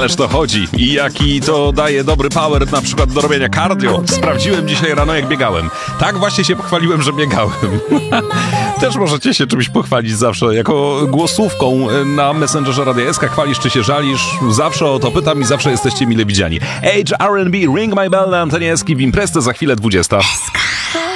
Ależ to chodzi. I jaki to daje dobry power na przykład do robienia cardio. Sprawdziłem dzisiaj rano, jak biegałem. Tak właśnie się pochwaliłem, że biegałem. Też możecie się czymś pochwalić zawsze. Jako głosówką na Messengerze Radia SK chwalisz czy się żalisz. Zawsze o to pytam i zawsze jesteście mile widziani. Age R&B, Ring My Bell na antenie SK w Imprezce za chwilę 20.